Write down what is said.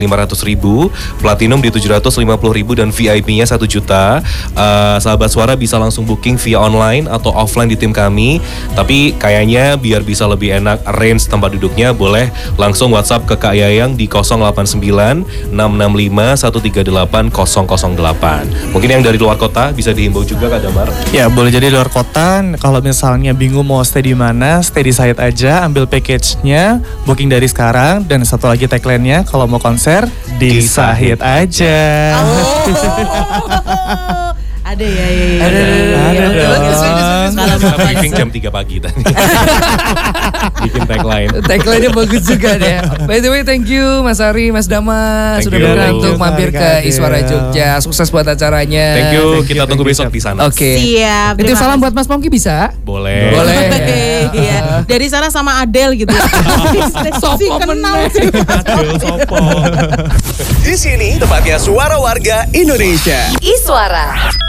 500.000, Platinum di 750.000 dan VIP-nya 1 juta. Sahabat Suara bisa langsung booking via online atau offline di tim kami. Tapi kayaknya biar bisa lebih enak range tempat duduknya, boleh langsung WhatsApp ke Kak Yayang di 089 665 138 008. Mungkin yang dari luar kota bisa dihimbau juga Kak Damar. Ya boleh jadi luar kota. Kalau misalnya bingung mau stay di mana, stay di Sahid aja, ambil package-nya, booking dari sekarang. Dan satu lagi tagline-nya, kalau mau konser di Sahid aja. Ada ya. Kalau mau briefing jam 3 pagi tadi. Bikin tagline. Tagline-nya bagus juga deh. By the way, thank you Mas Ari, Mas Dama sudah berkenan untuk mampir ke Iswara Jogja. Sukses buat acaranya. Thank you. Kita tunggu besok di sana. Oke. Siap. Titip salam buat Mas Pongki bisa? Boleh. Iya. Dari sana sama Adele gitu. Sopo kenal meneh. sih. Adel Sopo. Di sini tempatnya suara warga Indonesia. Iswara.